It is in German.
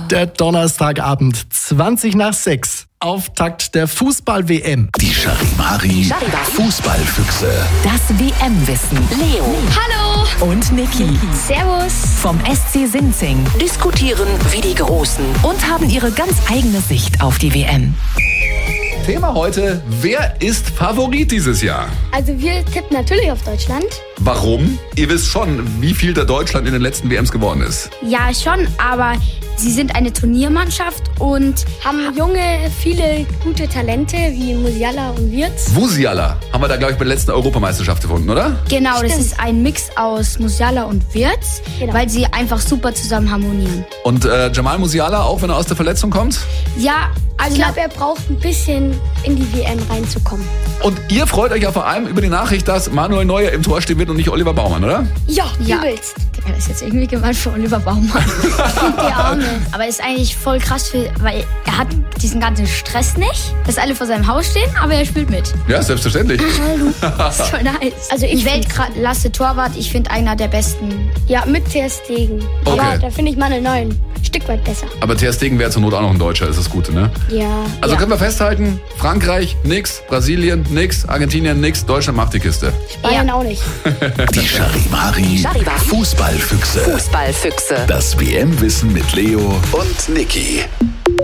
Der Donnerstagabend, 20:20. Auftakt der Fußball-WM. Die Charivari Fußballfüchse. Das WM-Wissen. Leo. Hallo. Und Niki. Servus. Vom SC Sinzing. Diskutieren wie die Großen. Und haben ihre ganz eigene Sicht auf die WM. Thema heute, wer ist Favorit dieses Jahr? Also wir tippen natürlich auf Deutschland. Warum? Ihr wisst schon, wie viel der Deutschland in den letzten WMs geworden ist. Ja, schon, aber sie sind eine Turniermannschaft und haben viele gute Talente wie Musiala und Wirtz. Musiala haben wir da, glaube ich, bei der letzten Europameisterschaft gefunden, oder? Genau, das ist ein Mix aus Musiala und Wirtz, weil sie einfach super zusammen harmonieren. Und Jamal Musiala, auch wenn er aus der Verletzung kommt? Ja, also ich glaube, er braucht ein bisschen in die WM reinzukommen. Und ihr freut euch ja vor allem über die Nachricht, dass Manuel Neuer im Tor stehen wird und nicht Oliver Baumann, oder? Ja, übelst. Das ist jetzt irgendwie gemeint für Oliver Baumann. Der Arme. Aber ist eigentlich voll krass, weil er hat diesen ganzen Stress nicht, dass alle vor seinem Haus stehen, aber er spielt mit. Ja, selbstverständlich. Das ist voll nice. Also ich Weltklasse Torwart, ich finde einer der besten. Ja, mit Ter Stegen. Okay. Aber da finde ich Manuel Neuer ein Stück weit besser. Aber Ter Stegen wäre zur Not auch noch ein Deutscher, ist das Gute, ne? Ja. Also können wir festhalten, Frankreich nix, Brasilien nix, Argentinien nix, Deutschland macht die Kiste. Bayern auch nicht. Die Charivari Fußballfüchse. Fußballfüchse. Das WM-Wissen mit Leo und Niki.